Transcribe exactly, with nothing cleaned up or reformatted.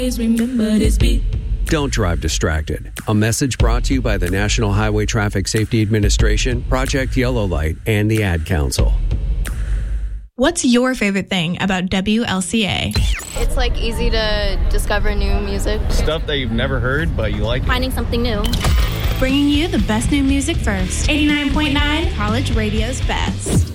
Remember this beat. Don't drive distracted. A message brought to you by the National Highway Traffic Safety Administration, Project Yellow Light, and the Ad Council. What's your favorite thing about W L C A? It's like easy to discover new music. Stuff that you've never heard, but you like it. Finding something new. Bringing you the best new music first. eighty-nine point nine, College Radio's best.